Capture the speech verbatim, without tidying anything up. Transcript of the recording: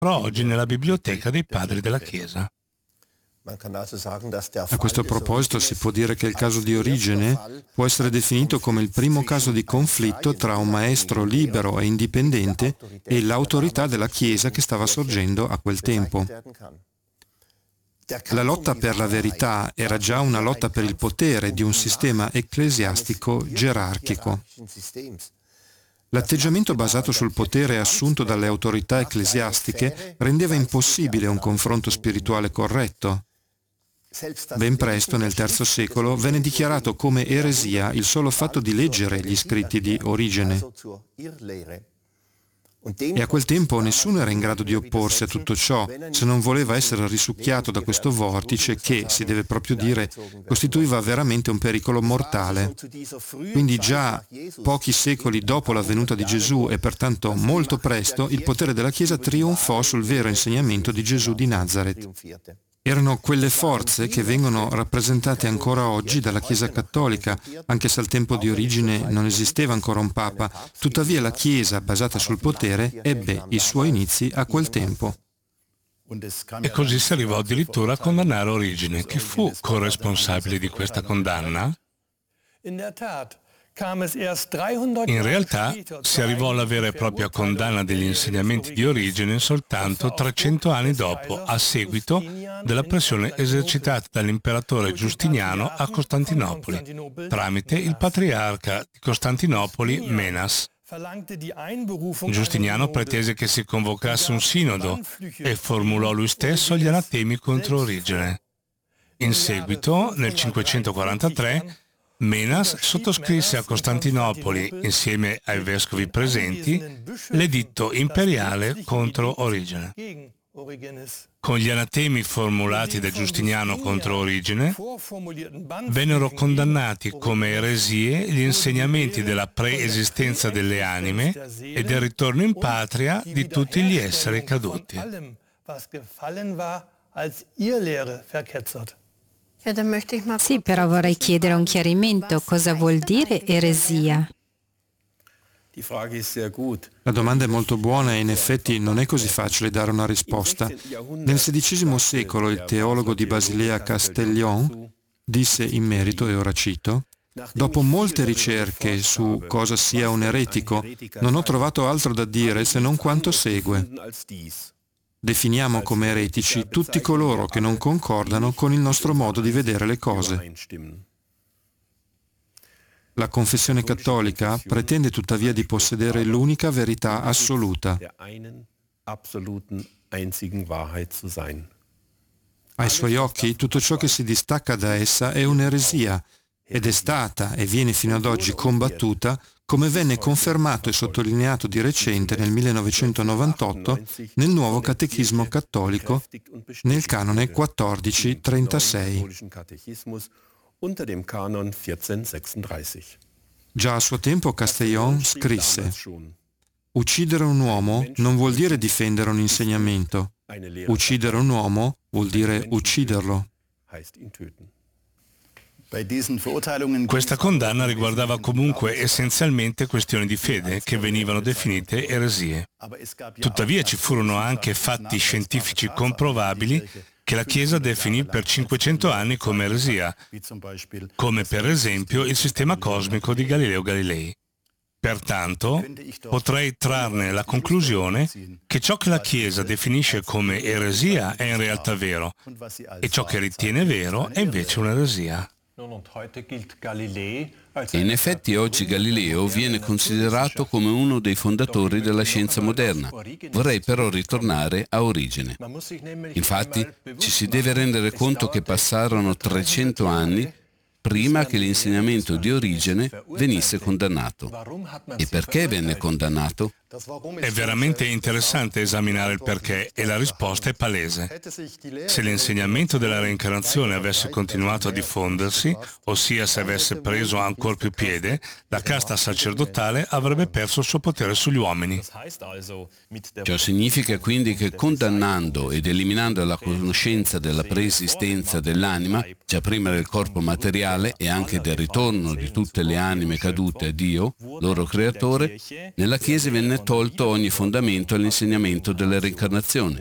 oggi nella biblioteca dei padri della Chiesa. A questo proposito si può dire che il caso di Origene può essere definito come il primo caso di conflitto tra un maestro libero e indipendente e l'autorità della Chiesa che stava sorgendo a quel tempo. La lotta per la verità era già una lotta per il potere di un sistema ecclesiastico gerarchico. L'atteggiamento basato sul potere assunto dalle autorità ecclesiastiche rendeva impossibile un confronto spirituale corretto. Ben presto, nel terzo secolo, venne dichiarato come eresia il solo fatto di leggere gli scritti di Origene. E a quel tempo nessuno era in grado di opporsi a tutto ciò, se non voleva essere risucchiato da questo vortice che, si deve proprio dire, costituiva veramente un pericolo mortale. Quindi già pochi secoli dopo la venuta di Gesù e pertanto molto presto, il potere della Chiesa trionfò sul vero insegnamento di Gesù di Nazaret. Erano quelle forze che vengono rappresentate ancora oggi dalla Chiesa cattolica, anche se al tempo di Origene non esisteva ancora un Papa, tuttavia la Chiesa, basata sul potere, ebbe i suoi inizi a quel tempo. E così si arrivò addirittura a condannare Origene. Chi fu corresponsabile di questa condanna? In realtà si arrivò alla vera e propria condanna degli insegnamenti di Origene soltanto trecento anni dopo, a seguito della pressione esercitata dall'imperatore Giustiniano a Costantinopoli, tramite il patriarca di Costantinopoli Menas. Giustiniano pretese che si convocasse un sinodo e formulò lui stesso gli anatemi contro Origene. In seguito, nel cinquecentoquarantatré, Menas sottoscrisse a Costantinopoli, insieme ai vescovi presenti, l'editto imperiale contro Origene. Con gli anatemi formulati da Giustiniano contro Origene, vennero condannati come eresie gli insegnamenti della preesistenza delle anime e del ritorno in patria di tutti gli esseri caduti. Sì, però vorrei chiedere un chiarimento. Cosa vuol dire eresia? La domanda è molto buona e in effetti non è così facile dare una risposta. Nel sedicesimo secolo il teologo di Basilea Castellion disse in merito, e ora cito, «Dopo molte ricerche su cosa sia un eretico, non ho trovato altro da dire se non quanto segue. Definiamo come eretici tutti coloro che non concordano con il nostro modo di vedere le cose». La confessione cattolica pretende tuttavia di possedere l'unica verità assoluta. Ai suoi occhi tutto ciò che si distacca da essa è un'eresia ed è stata e viene fino ad oggi combattuta, come venne confermato e sottolineato di recente nel millenovecentonovantotto nel nuovo Catechismo cattolico nel canone quattordici trentasei. Già a suo tempo Castellion scrisse: «Uccidere un uomo non vuol dire difendere un insegnamento. Uccidere un uomo vuol dire ucciderlo». Questa condanna riguardava comunque essenzialmente questioni di fede che venivano definite eresie. Tuttavia ci furono anche fatti scientifici comprovabili che la Chiesa definì per cinquecento anni come eresia, come per esempio il sistema cosmico di Galileo Galilei. Pertanto, potrei trarne la conclusione che ciò che la Chiesa definisce come eresia è in realtà vero, e ciò che ritiene vero è invece un'eresia. In effetti oggi Galileo viene considerato come uno dei fondatori della scienza moderna. Vorrei però ritornare a Origene. Infatti ci si deve rendere conto che passarono trecento anni prima che l'insegnamento di Origene venisse condannato. E perché venne condannato? È veramente interessante esaminare il perché e la risposta è palese. Se l'insegnamento della reincarnazione avesse continuato a diffondersi, ossia se avesse preso ancor più piede, la casta sacerdotale avrebbe perso il suo potere sugli uomini. Ciò significa quindi che condannando ed eliminando la conoscenza della preesistenza dell'anima, già prima del corpo materiale materiale e anche del ritorno di tutte le anime cadute a Dio, loro creatore, nella Chiesa venne tolto ogni fondamento all'insegnamento della reincarnazione.